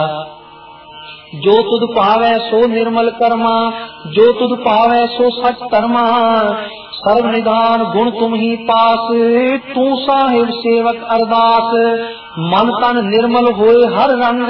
जो तुध पावै सो निर्मल कर्मा, जो तुध पावै सो सच धर्मा। सर्व निदान गुण तुम ही पास, तू साहिब सेवक अरदास। मन तन निर्मल होए हर रंग,